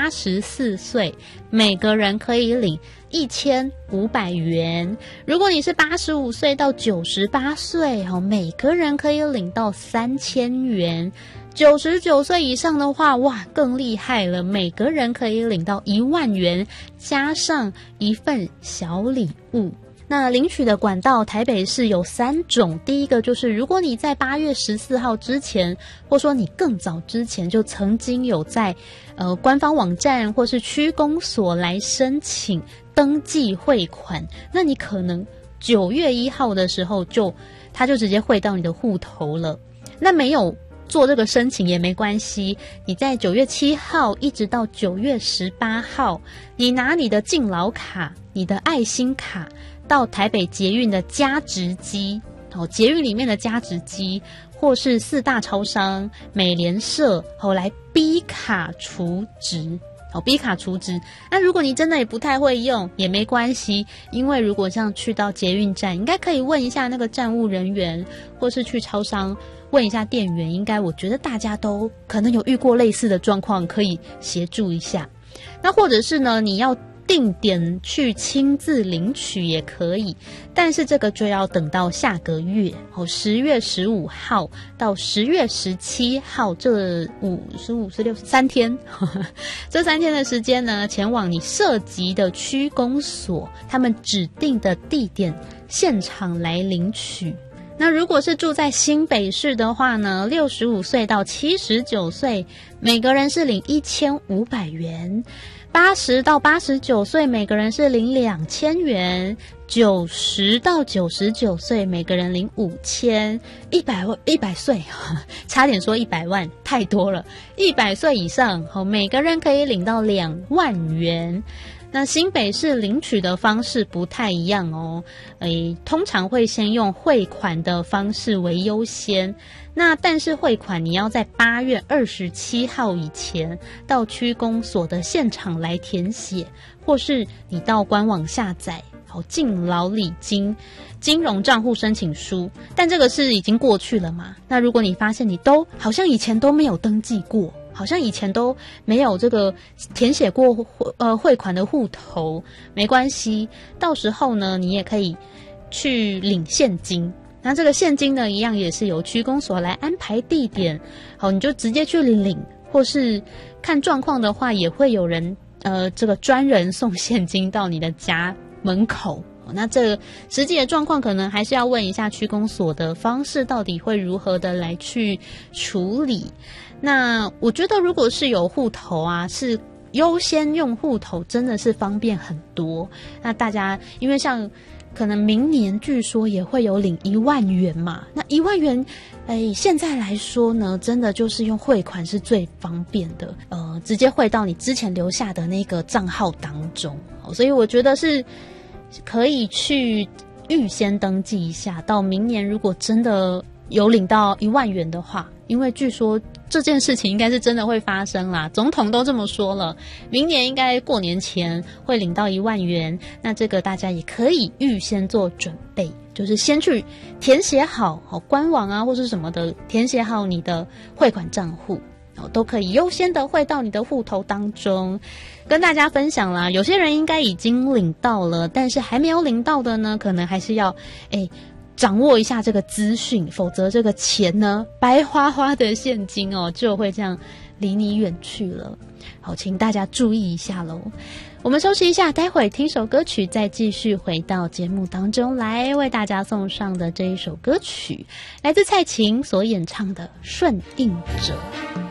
84岁，每个人可以领1500元。如果你是85岁到98岁，每个人可以领到3000元。99岁以上的话，哇，更厉害了，每个人可以领到10000元，加上一份小礼物。那领取的管道，台北市有3种。第一个就是，如果你在8月14号之前，或说你更早之前就曾经有在官方网站或是区公所来申请登记汇款，那你可能9月1号的时候他就直接汇到你的户头了。那没有做这个申请也没关系，你在9月7号一直到9月18号，你拿你的敬老卡、你的爱心卡到台北捷运的加值机，捷运里面的加值机，或是4大超商、美联社，来B卡储值。B 卡储值，那如果你真的也不太会用也没关系，因为如果像去到捷运站，应该可以问一下那个站务人员，或是去超商问一下店员，应该我觉得大家都可能有遇过类似的状况，可以协助一下。那或者是呢，你要定点去亲自领取也可以，但是这个就要等到下个月10月15号到10月17号这5、15、16、3天这3天的时间呢，前往你涉及的区公所他们指定的地点现场来领取。那如果是住在新北市的话呢，65岁到79岁每个人是领1500元，80到89岁每个人是领2000元，90到99岁每个人领5000，100岁差点说100万太多了，100岁以上每个人可以领到2万元。那新北市领取的方式不太一样哦，通常会先用汇款的方式为优先。那但是汇款你要在8月27号以前到区公所的现场来填写，或是你到官网下载敬老礼金金融账户申请书，但这个是已经过去了嘛。那如果你发现你好像以前都没有登记过，好像以前都没有这个填写过汇款的户头，没关系，到时候呢你也可以去领现金。那这个现金呢，一样也是由区公所来安排地点，你就直接去领，或是看状况的话，也会有人这个专人送现金到你的家门口。那这个实际的状况可能还是要问一下区公所的方式到底会如何的来去处理。那我觉得如果是有户头啊，是优先用户头，真的是方便很多。那大家因为像可能明年据说也会有领1万元嘛，那1万元现在来说呢，真的就是用汇款是最方便的，直接汇到你之前留下的那个账号当中，所以我觉得是可以去预先登记一下，到明年如果真的有领到1万元的话，因为据说这件事情应该是真的会发生啦，总统都这么说了，明年应该过年前会领到1万元，那这个大家也可以预先做准备，就是先去填写好官网啊或是什么的，填写好你的汇款账户，都可以优先的汇到你的户头当中。跟大家分享啦，有些人应该已经领到了，但是还没有领到的呢，可能还是要掌握一下这个资讯，否则这个钱呢，白花花的现金就会这样离你远去了。好，请大家注意一下咯。我们休息一下，待会听首歌曲，再继续回到节目当中来，为大家送上的这一首歌曲，来自蔡琴所演唱的《顺应者》。